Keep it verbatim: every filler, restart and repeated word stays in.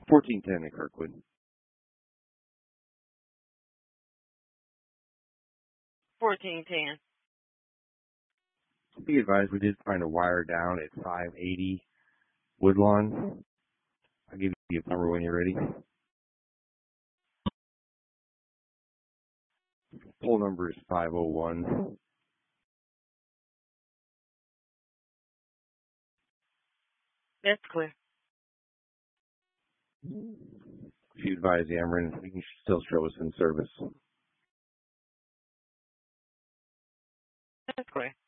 fourteen ten in Kirkwood. fourteen ten. Be advised, we did find a wire down at five eighty Woodlawn. I'll give you a number when you're ready. Poll number is five oh one. That's clear. If you advise Ameren, you can still show us in service. That's clear.